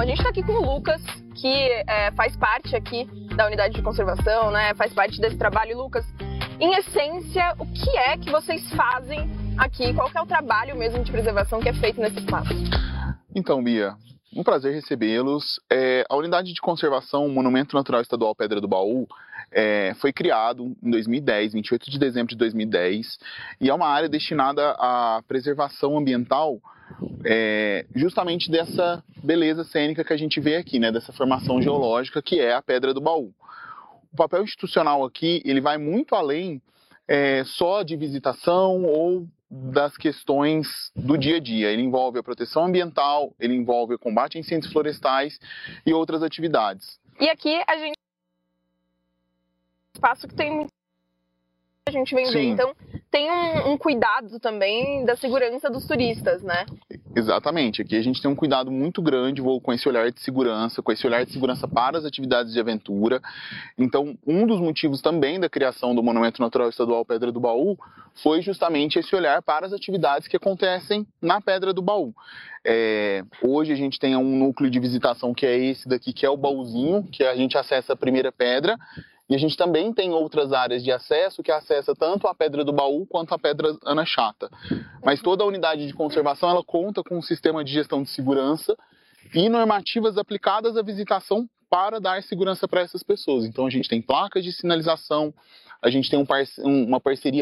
a gente está aqui com o Lucas, que faz parte aqui da unidade de conservação, né? Faz parte desse trabalho. Lucas, em essência, o que é que vocês fazem aqui? Qual que é o trabalho mesmo de preservação que é feito nesse espaço? Então, Bia, um prazer recebê-los. A unidade de conservação Monumento Natural Estadual Pedra do Baú foi criado em 2010, 28 de dezembro de 2010, e é uma área destinada à preservação ambiental justamente dessa beleza cênica que a gente vê aqui, né, dessa formação geológica que é a Pedra do Baú. O papel institucional aqui ele vai muito além só de visitação ou das questões do dia a dia. Ele envolve a proteção ambiental, ele envolve o combate a incêndios florestais e outras atividades. E aqui a gente espaço que tem a gente vem ver, então tem um cuidado também da segurança dos turistas, né? Exatamente, aqui a gente tem um cuidado muito grande com esse olhar de segurança, para as atividades de aventura. Então, um dos motivos também da criação do Monumento Natural Estadual Pedra do Baú foi justamente esse olhar para as atividades que acontecem na Pedra do Baú. Hoje a gente tem um núcleo de visitação que é esse daqui, que é o Baúzinho, que a gente acessa a primeira pedra. E a gente também tem outras áreas de acesso que acessa tanto a Pedra do Baú quanto a Pedra Ana Chata. Mas toda a unidade de conservação ela conta com um sistema de gestão de segurança e normativas aplicadas à visitação para dar segurança para essas pessoas. Então a gente tem placas de sinalização, a gente tem uma parceria